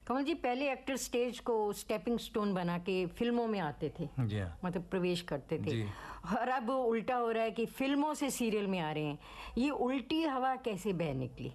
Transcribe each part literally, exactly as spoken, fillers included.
कमल जी, पहले actor stage को stepping stone बना के फिल्मों में आते थे, जी हाँ। मतलब प्रवेश करते थे, जी। और अब उल्टा हो रहा है कि फिल्मों से सीरियल में आ रहे हैं। ये उल्टी हवा कैसे बह निकली?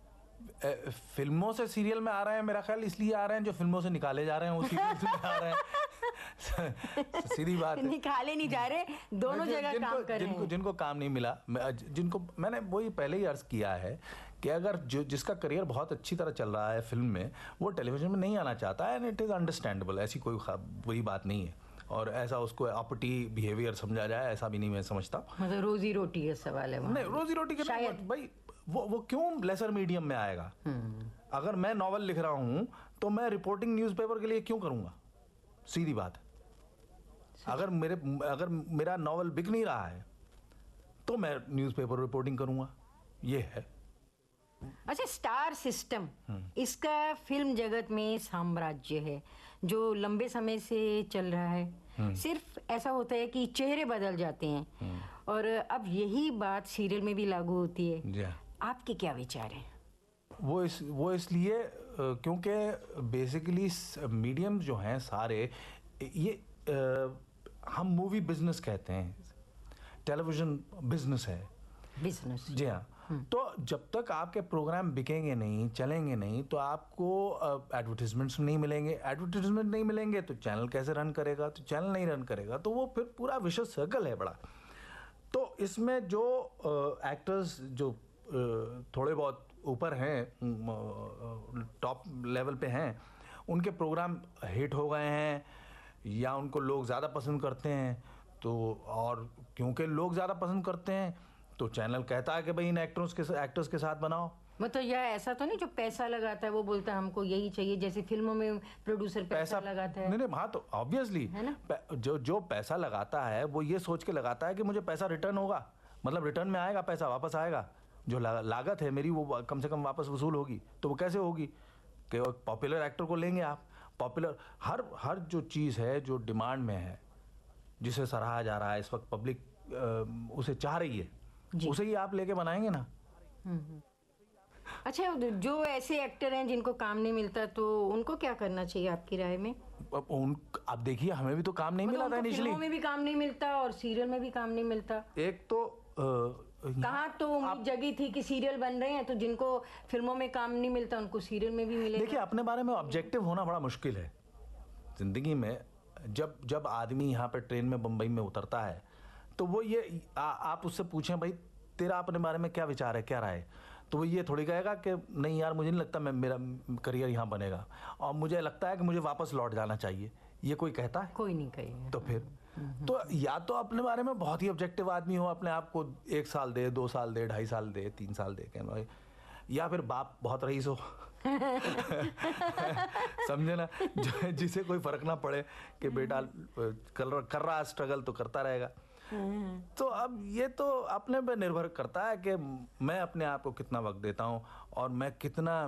फिल्मों से सीरियल में आ रहे हैं, मेरा ख्याल इसलिए आ रहे हैं जो फिल्मों से निकाले जा रहे हैं उसी में आ रहे हैं। सीधी बात है, निकाले नहीं जा रहे, दोनों जगह काम कर रहे हैं। जिनको जिनको काम नहीं मिला, जिनको मैंने वही पहले ही अर्ज किया है कि अगर जो जिसका करियर बहुत अच्छी तरह चल रहा है फिल्म में, वो टेलीविजन में नहीं आना चाहता है, एंड इट इज़ अंडरस्टैंडेबल, ऐसी कोई बुरी बात नहीं है, और ऐसा उसको अपटी बिहेवियर समझा जाए ऐसा भी नहीं मैं समझता। मतलब रोजी रोटी का सवाल है। नहीं, रोजी रोटी के शायद भाई वो वो क्यों लेसर मीडियम में आएगा? अगर मैं नॉवल लिख रहा हूं तो मैं रिपोर्टिंग न्यूज़पेपर के लिए क्यों करूंगा? सीधी बात है। अगर मेरे अगर मेरा नॉवल बिक नहीं रहा है तो मैं न्यूज़पेपर रिपोर्टिंग करूंगा, ये है। अच्छा, स्टार सिस्टम, इसका फिल्म जगत में साम्राज्य है जो लंबे समय से चल रहा है। सिर्फ ऐसा होता है कि चेहरे बदल जाते हैं, और अब यही बात सीरियल में भी लागू होती है। आपके क्या विचार हैं? वो इस वो इसलिए क्योंकि बेसिकली मीडियम जो हैं सारे, ये आ, हम मूवी बिजनेस कहते हैं, टेलीविजन बिजनेस है, बिजनेस। जी हाँ। तो जब तक आपके प्रोग्राम बिकेंगे नहीं, चलेंगे नहीं, तो आपको एडवर्टीजमेंट्स नहीं मिलेंगे, एडवर्टीजमेंट नहीं मिलेंगे तो चैनल कैसे रन करेगा, तो चैनल नहीं रन करेगा तो वो फिर पूरा विशेष सर्कल है बड़ा। तो इसमें जो एक्टर्स जो थोड़े बहुत ऊपर हैं, टॉप लेवल पे हैं, उनके प्रोग्राम हिट हो गए हैं या उनको लोग ज़्यादा पसंद करते हैं, तो और क्योंकि लोग ज़्यादा पसंद करते हैं तो चैनल कहता है कि भाई इन एक्टर्स के एक्टर्स के साथ बनाओ। मतलब यह ऐसा तो नहीं जो पैसा लगाता है वो बोलता है हमको यही चाहिए, जैसे फिल्मों में प्रोड्यूसर पैसा, पैसा लगाता है। नहीं नहीं, हाँ, तो ऑब्वियसली जो जो पैसा लगाता है वो ये सोच के लगाता है कि मुझे पैसा रिटर्न होगा, मतलब रिटर्न में आएगा, पैसा वापस आएगा, जो लागत है मेरी वो कम से कम वापस वसूल होगी। तो वो कैसे होगी कि पॉपुलर एक्टर को लेंगे आप, पॉपुलर हर हर जो चीज़ है जो डिमांड में है, जिसे सराहा जा रहा है इस वक्त, पब्लिक उसे चाह रही है, उसे ही आप लेके बनाएंगे ना। अच्छा, जो ऐसे एक्टर हैं जिनको काम नहीं मिलता तो उनको क्या करना चाहिए आपकी राय में? उन अब देखिए, हमें भी तो काम नहीं मिला था इनिशियली, फिल्मों में भी काम नहीं मिलता और सीरियल में भी काम नहीं मिलता। एक तो कहाँ तो उम्मीद जगी थी कि सीरियल बन रहे हैं तो जिनको फिल्मों में काम नहीं मिलता उनको सीरियल में भी मिलेगा। देखिए, अपने बारे में ऑब्जेक्टिव होना बड़ा मुश्किल है जिंदगी में। जब जब आदमी यहाँ पे ट्रेन में बम्बई में उतरता है तो वो ये आ, आप उससे पूछें भाई तेरा अपने बारे में क्या विचार है, क्या राय है, तो वो ये थोड़ी कहेगा कि नहीं यार मुझे नहीं लगता मैं मेरा करियर यहाँ बनेगा और मुझे लगता है कि मुझे वापस लौट जाना चाहिए। ये कोई कहता है? कोई नहीं कहेगा। तो फिर तो या तो अपने बारे में बहुत ही ऑब्जेक्टिव आदमी हो, अपने आप को एक साल दे, दो साल दे, ढाई साल दे, तीन साल दे के, या फिर बाप बहुत रईस हो समझे ना, जिसे कोई फर्क ना पड़े कि बेटा कर, कर रहा स्ट्रगल तो करता रहेगा। तो अब ये तो अपने पे निर्भर करता है कि मैं अपने आप को कितना वक्त देता हूँ और मैं कितना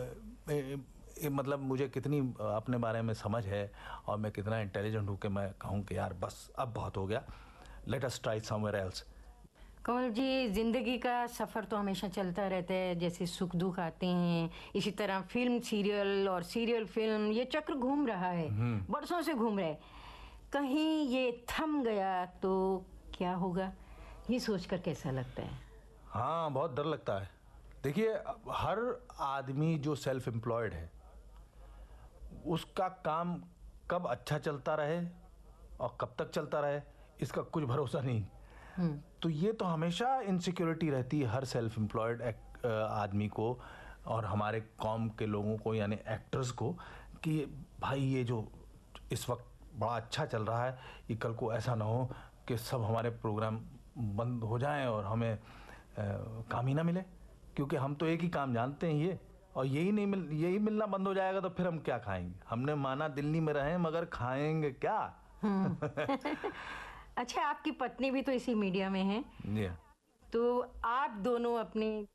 मतलब मुझे कितनी अपने बारे में समझ है और मैं कितना इंटेलिजेंट हूँ कि मैं कहूँ कि यार बस अब बहुत हो गया, let us try somewhere else. कमल जी, जिंदगी का सफ़र तो हमेशा चलता रहता है, जैसे सुख दुख आते हैं, इसी तरह फिल्म सीरियल और सीरियल फिल्म, ये चक्र घूम रहा है, बरसों से घूम रहा है। कहीं ये थम गया तो क्या होगा, ये सोचकर कैसा लगता है? हाँ, बहुत डर लगता है। देखिए, हर आदमी जो सेल्फ एम्प्लॉयड है उसका काम कब अच्छा चलता रहे और कब तक चलता रहे इसका कुछ भरोसा नहीं। तो ये तो हमेशा इनसिक्योरिटी रहती है हर सेल्फ एम्प्लॉयड आदमी को और हमारे कौम के लोगों को, यानी एक्टर्स को, कि भाई ये जो इस वक्त बड़ा अच्छा चल रहा है ये कल को ऐसा ना हो कि सब हमारे प्रोग्राम बंद हो जाएं और हमें आ, काम ही ना मिले, क्योंकि हम तो एक ही काम जानते हैं ये, और यही नहीं मिल यही मिलना बंद हो जाएगा तो फिर हम क्या खाएंगे? हमने माना दिल्ली में रहें मगर खाएंगे क्या? अच्छा, आपकी पत्नी भी तो इसी मीडिया में है, yeah. तो आप दोनों अपने